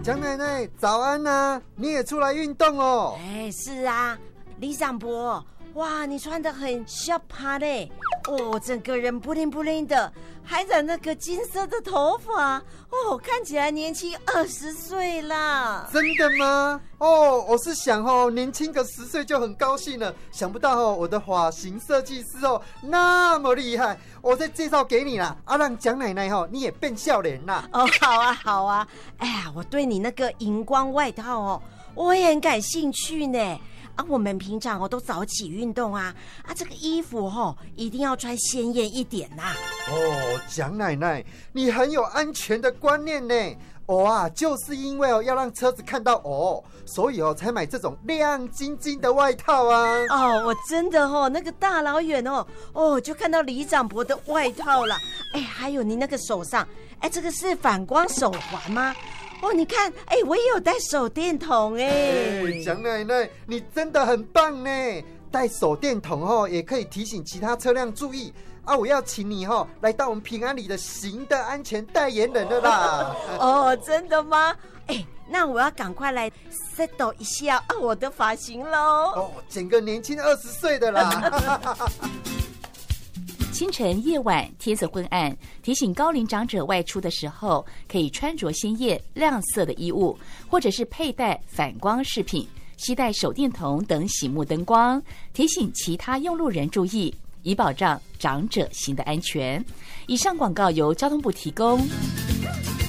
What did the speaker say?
蒋奶奶早安啊，你也出来运动哦。 哎，是啊，李长伯，哇，你穿得很小趴嘞，哦，整个人不灵不灵的，还染那个金色的头发，哦，看起来年轻20岁啦。 真的吗？哦，我是想年轻个10岁就很高兴了，想不到我的发型设计师那么厉害，我再介绍给你啦，让蒋奶奶你也变笑脸啦。 哦，好啊好啊，哎呀，我对你那个荧光外套我也很感兴趣呢。我们平常都早起运动啊，这个衣服一定要穿鲜艳一点呐。 蒋奶奶，你很有安全的观念呢。我就是因为要让车子看到所以才买这种亮晶晶的外套啊。 我真的那个大老远就看到李长伯的外套了。哎，还有你那个手上，这个是反光手环吗？你看，我也有带手电筒蒋奶奶，你真的很棒呢！带手电筒也可以提醒其他车辆注意我要请你来到我们平安里的行的安全代言人了啦。 真的吗？那我要赶快来 settle 一下我的发型喽。 整个年轻20岁的啦。 清晨、夜晚天色昏暗，提醒高龄长者外出的时候，可以穿着鲜艳亮色的衣物，或者是佩戴反光饰品，携带手电筒等醒目灯光，提醒其他用路人注意，以保障长者行的安全。以上广告由交通部提供。